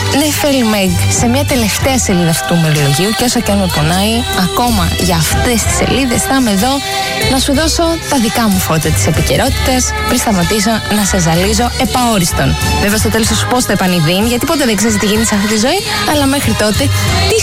Νεφέλ Μεγ, σε μια τελευταία σελίδα αυτού του μερολογίου, και όσο και αν με πονάει, ακόμα για αυτές τις σελίδες θα είμαι εδώ να σου δώσω τα δικά μου φώτα της επικαιρότητας πριν σταματήσω να σε ζαλίζω επαόριστον. Βέβαια στο τέλος θα σου πω στο επανειδήν, γιατί ποτέ δεν ξέρεις τι γίνεται σε αυτή τη ζωή, αλλά μέχρι τότε τι